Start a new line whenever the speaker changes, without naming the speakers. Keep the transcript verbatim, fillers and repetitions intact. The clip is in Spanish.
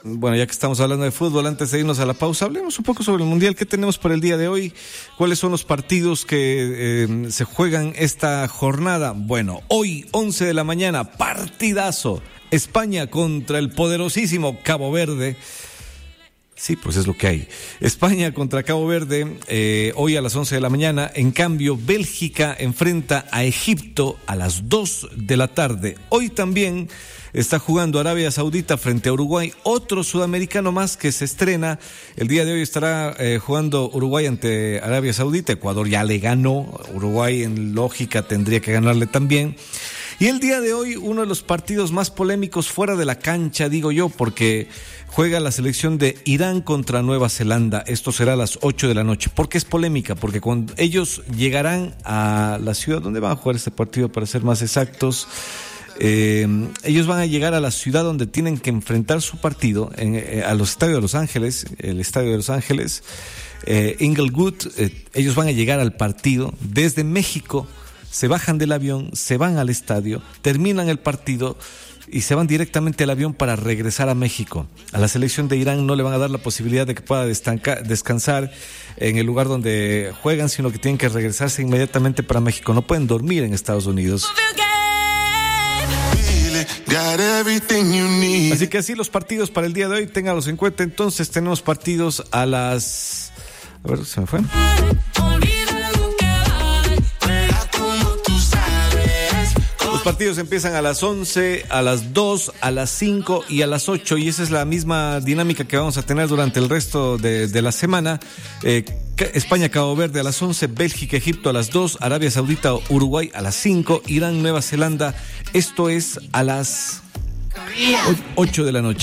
Bueno, ya que estamos hablando de fútbol, antes de irnos a la pausa, hablemos un poco sobre el Mundial. ¿Qué tenemos para el día de hoy? ¿Cuáles son los partidos que eh, se juegan esta jornada? Bueno, hoy, once de la mañana, partidazo. España contra el poderosísimo Cabo Verde. Sí, pues es lo que hay. España contra Cabo Verde, eh, hoy a las once de la mañana. En cambio, Bélgica enfrenta a Egipto a las dos de la tarde. Hoy también está jugando Arabia Saudita frente a Uruguay, otro sudamericano más que se estrena. El día de hoy estará eh, jugando Uruguay ante Arabia Saudita. Ecuador ya le ganó, Uruguay en lógica tendría que ganarle también. Y el día de hoy, uno de los partidos más polémicos fuera de la cancha, digo yo, porque juega la selección de Irán contra Nueva Zelanda. Esto será a las ocho de la noche. ¿Por qué es polémica? Porque cuando ellos llegarán a la ciudad donde van a jugar este partido, para ser más exactos, eh, ellos van a llegar a la ciudad donde tienen que enfrentar su partido, en, eh, a los estadios de Los Ángeles, el estadio de Los Ángeles, eh, Inglewood. Eh, ellos van a llegar al partido desde México. Se bajan del avión, se van al estadio, terminan el partido y se van directamente al avión para regresar a México. A la selección de Irán no le van a dar la posibilidad de que pueda destanca, descansar en el lugar donde juegan, sino que tienen que regresarse inmediatamente para México. No pueden dormir en Estados Unidos. Así que así los partidos para el día de hoy, ténganlos en cuenta. Entonces tenemos partidos a las... A ver, se me fue... Los partidos empiezan a las once, a las dos, a las cinco y a las ocho, y esa es la misma dinámica que vamos a tener durante el resto de, de la semana. Eh, España, Cabo Verde a las once, Bélgica, Egipto a las dos, Arabia Saudita, Uruguay a las cinco, Irán, Nueva Zelanda. Esto es a las ocho de la noche.